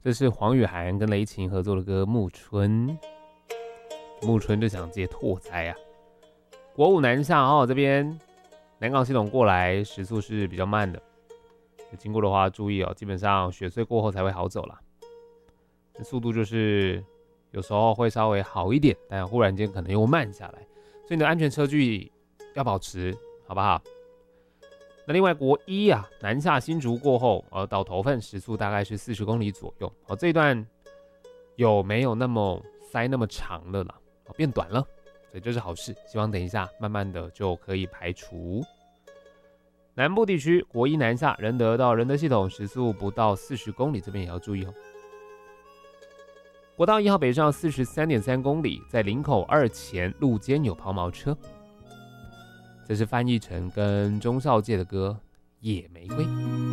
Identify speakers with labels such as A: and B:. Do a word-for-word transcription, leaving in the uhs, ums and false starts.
A: 这是黄雨涵跟雷琴合作的歌《暮春》。暮春就想接拓哉啊。国五南下哦，这边南港系统过来时速是比较慢的，经过的话注意哦，基本上雪隧过后才会好走啦。速度就是有时候会稍微好一点，但忽然间可能又慢下来，所以你的安全车距要保持，好不好？那另外国一啊，南下新竹过后，呃，到头份时速大概是四十公里左右，哦，这一段有没有那么塞那么长了啦？哦，变短了，所以这是好事。希望等一下慢慢的就可以排除。南部地区国一南下仁德到仁德系统时速不到四十公里，这边也要注意哦。国道一号北上 四十三点三公里，在林口二前路肩有抛锚车。这是翻译成跟钟少介的歌《野玫瑰》。